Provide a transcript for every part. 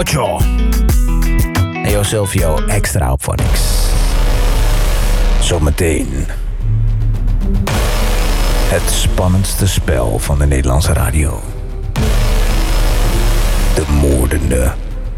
Ocho. Neo Silvio, extra op Phonics. Zometeen. Het spannendste spel van de Nederlandse radio. De moordende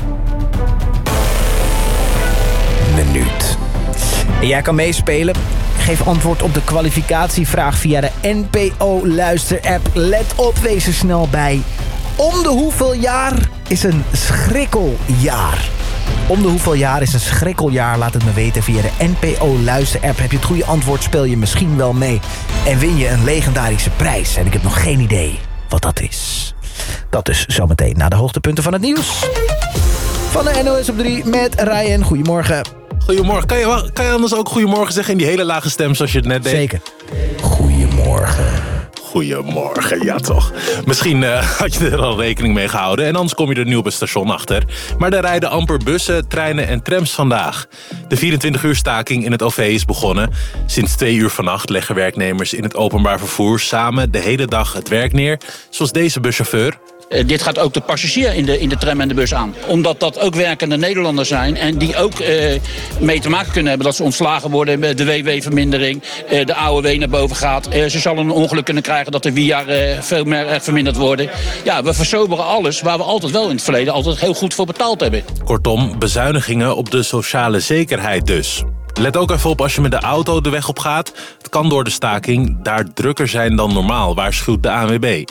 minuut. En jij kan meespelen. Geef antwoord op de kwalificatievraag via de NPO-luister-app. Let op, wees er snel bij. Om de hoeveel jaar is een schrikkeljaar? Om de hoeveel jaar is een schrikkeljaar? Laat het me weten via de NPO-luister-app. Heb je het goede antwoord, speel je misschien wel mee. En win je een legendarische prijs. En ik heb nog geen idee wat dat is. Dat is zometeen na de hoogtepunten van het nieuws. Van de NOS op 3 met Ryan. Goedemorgen. Goedemorgen. Kan je anders ook goedemorgen zeggen in die hele lage stem zoals je het net deed? Zeker. Goedemorgen. Goedemorgen, ja toch. Misschien had je er al rekening mee gehouden en anders kom je er nu op het station achter. Maar er rijden amper bussen, treinen en trams vandaag. De 24-uur staking in het OV is begonnen. Sinds 2 uur vannacht leggen werknemers in het openbaar vervoer samen de hele dag het werk neer. Zoals deze buschauffeur. Dit gaat ook de passagier in de tram en de bus aan. Omdat dat ook werkende Nederlanders zijn en die ook mee te maken kunnen hebben dat ze ontslagen worden met de WW-vermindering, de AOW naar boven gaat. Ze zullen een ongeluk kunnen krijgen dat de WIA veel meer verminderd worden. Ja, we versoberen alles waar we altijd wel in het verleden altijd heel goed voor betaald hebben. Kortom, bezuinigingen op de sociale zekerheid dus. Let ook even op als je met de auto de weg op gaat. Het kan door de staking daar drukker zijn dan normaal, waarschuwt de ANWB.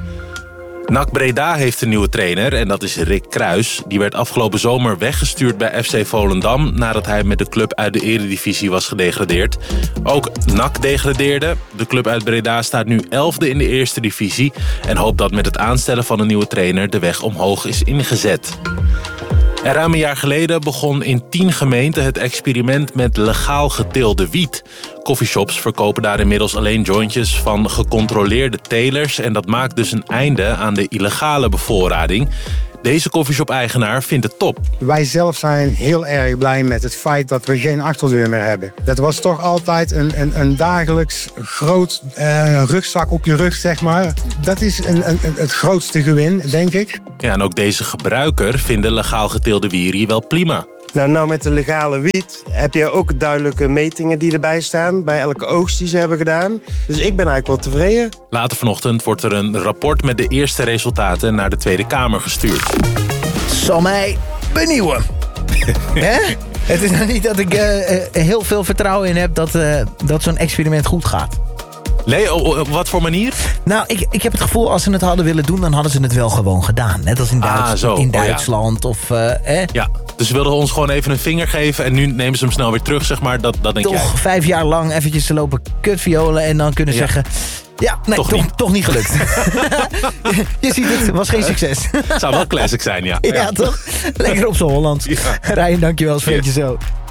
NAC Breda heeft een nieuwe trainer en dat is Rick Kruijs. Die werd afgelopen zomer weggestuurd bij FC Volendam nadat hij met de club uit de eredivisie was gedegradeerd. Ook NAC degradeerde. De club uit Breda staat nu 11e in de eerste divisie en hoopt dat met het aanstellen van een nieuwe trainer de weg omhoog is ingezet. En ruim een jaar geleden begon in 10 gemeenten het experiment met legaal geteelde wiet. Coffeeshops verkopen daar inmiddels alleen jointjes van gecontroleerde telers en dat maakt dus een einde aan de illegale bevoorrading. Deze coffeeshop-eigenaar vindt het top. Wij zelf zijn heel erg blij met het feit dat we geen achterdeur meer hebben. Dat was toch altijd een dagelijks groot rugzak op je rug, zeg maar. Dat is het grootste gewin, denk ik. Ja, en ook deze gebruiker vindt de legaal geteelde wierie wel prima. Nou, met de legale wiet heb je ook duidelijke metingen die erbij staan bij elke oogst die ze hebben gedaan. Dus ik ben eigenlijk wel tevreden. Later vanochtend wordt er een rapport met de eerste resultaten naar de Tweede Kamer gestuurd. Zal mij benieuwen. Hè? Het is nou niet dat ik heel veel vertrouwen in heb dat zo'n experiment goed gaat. Nee, op wat voor manier? Nou, ik heb het gevoel als ze het hadden willen doen, dan hadden ze het wel gewoon gedaan. Net als in Duitsland. Of, Ja, dus ze wilden ons gewoon even een vinger geven en nu nemen ze hem snel weer terug, zeg maar. Dat denk jij. Toch 5 jaar lang eventjes te lopen kutviolen en dan kunnen zeggen... Ja, nee, toch niet gelukt. Je ziet het, was geen succes. Het zou wel classic zijn, ja. Ja, toch? Lekker op z'n Hollands. Ja. Ryan, dankjewel. Spreek je zo.